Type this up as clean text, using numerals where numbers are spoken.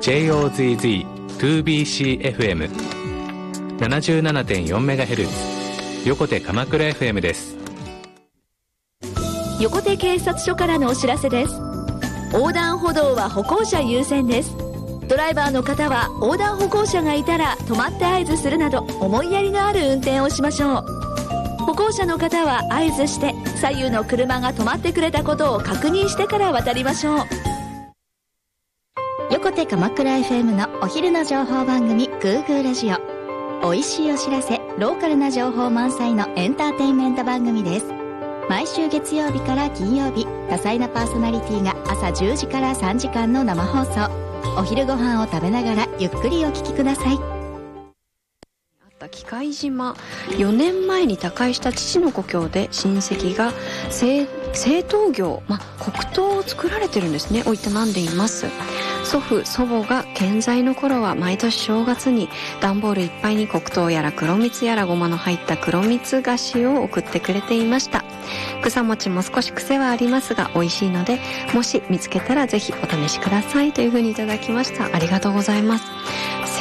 JOZZ2BCFM77.4MHz 横手鎌倉 FM です。 横手警察署からのお知らせです。横断歩道は歩行者優先です。ドライバーの方は横断歩行者がいたら止まって合図するなど思いやりのある運転をしましょう。歩行者の方は合図して左右の車が止まってくれたことを確認してから渡りましょう。 横手鎌倉 FM のお昼の情報番組グーグーラジオ。おいしいお知らせ、ローカルな情報満載のエンターテインメント番組です。毎週月曜日から金曜日、多彩なパーソナリティが朝10時から3時間の生放送。お昼ご飯を食べながらゆっくりお聞きください。 喜界島、4年前に他界した父の故郷で親戚が製陶業、黒糖を作られてるんですね、を営んでいます。祖父祖母が健在の頃は毎年正月に段ボールいっぱいに黒糖やら黒蜜やらごまの入った黒蜜菓子を送ってくれていました。草餅も少し癖はありますが美味しいので、もし見つけたらぜひお試しくださいというふうにいただきました。ありがとうございます。